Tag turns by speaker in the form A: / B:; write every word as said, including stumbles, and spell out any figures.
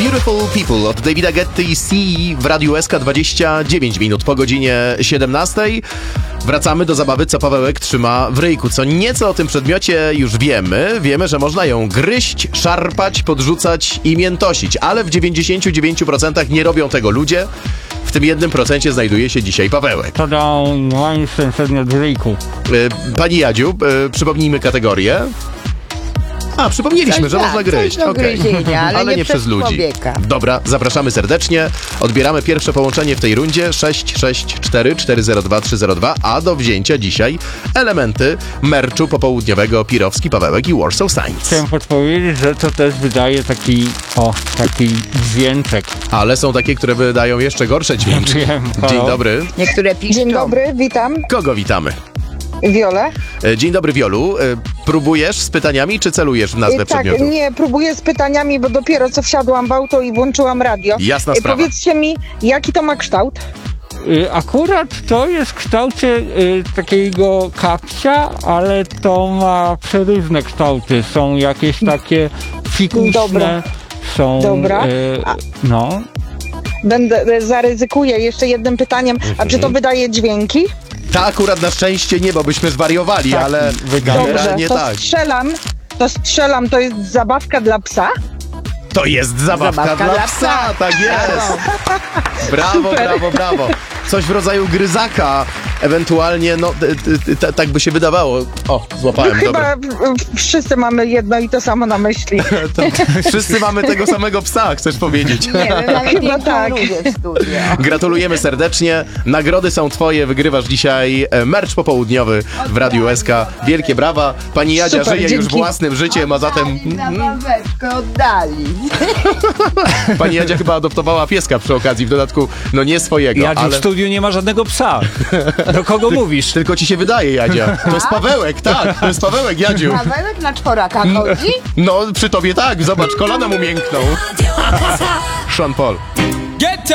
A: Beautiful People od Davida Guetty i C w Radiu S K, dwadzieścia dziewięć minut po godzinie siedemnastej. Wracamy do zabawy, co Pawełek trzyma w ryjku. Co nieco o tym przedmiocie już wiemy. Wiemy, że można ją gryźć, szarpać, podrzucać i miętosić, ale w dziewięćdziesięciu dziewięciu procentach nie robią tego ludzie. W tym jednym procencie znajduje się dzisiaj Pawełek.
B: To dał łańcuch przedmiot w ryjku.
A: Pani Jadziu, przypomnijmy kategorię. A, przypomnieliśmy,
C: Coś
A: że
C: tak,
A: można gryźć.
C: coś do
A: Okej.
C: gryzienia, ale nie
A: nie
C: przez
A: przez ludzi.
C: człowieka.
A: Dobra, zapraszamy serdecznie. Odbieramy pierwsze połączenie w tej rundzie sześć sześć cztery cztery zero dwa trzy zero dwa, a do wzięcia dzisiaj elementy merczu popołudniowego Pirowski, Pawełek i Warsaw Science.
B: Chciałem podpowiedzieć, że to też wydaje taki, o, taki dźwięczek.
A: Ale są takie, które wydają jeszcze gorsze dźwięki.
B: Wiem,
A: Dzień
B: halo.
A: dobry.
C: Niektóre piszczą.
D: Dzień dobry, witam.
A: Kogo witamy?
D: Wiolę.
A: E, Dzień dobry, Wiolu. E, Próbujesz z pytaniami, czy celujesz w nazwę
D: E, tak,
A: przedmiotu?
D: nie, próbuję z pytaniami, bo dopiero co wsiadłam w auto i włączyłam radio.
A: Jasna
D: E,
A: sprawa.
D: Powiedzcie mi, jaki to ma kształt?
B: Y, Akurat to jest w kształcie y, takiego kapcia, ale to ma przeróżne kształty. Są jakieś takie fikuśne,
D: Dobra.
B: są...
D: Dobra.
B: Y,
D: A-
B: no.
D: Będę, e, zaryzykuję jeszcze jednym pytaniem. A czy to wydaje dźwięki?
A: Ta akurat na szczęście nie, bo byśmy zwariowali,
B: Tak,
A: ale
B: wydaje.
D: Dobrze,
A: generalnie
D: to
A: tak.
D: strzelam. To strzelam, to jest zabawka dla psa?
A: To jest zabawka,
C: Zabawka
A: dla
C: dla
A: psa,
C: psa.
A: tak jest. Brawo, brawo, brawo. Coś w rodzaju gryzaka, ewentualnie, no, t- t- t- tak by się wydawało. O, złapałem, dobra.
D: Chyba w- w- wszyscy mamy jedno i to samo na myśli.
A: To, wszyscy mamy tego samego psa, chcesz powiedzieć.
C: Nie, my mamy
D: Chyba
C: piękną
D: tak.
C: ludzie w studio.
A: Gratulujemy serdecznie. Nagrody są twoje. Wygrywasz dzisiaj e, mercz popołudniowy w Radiu S K. Wielkie brawa. Pani Jadzia
D: Super,
A: żyje już
D: dzięki.
A: własnym życiem, a zatem
C: Oddali zabaweczkę, oddali.
A: pani Jadzia chyba adoptowała pieska przy okazji. W dodatku, no nie swojego,
E: Jadziu,
A: ale...
E: w studiu nie ma żadnego psa. Do kogo mówisz?
A: Tylko ci się wydaje, Jadzia. To jest Pawełek, tak. To jest Pawełek, Jadziu.
C: Pawełek na czworaka chodzi?
A: No, przy tobie tak. Zobacz, kolana mu miękną. Sean Paul.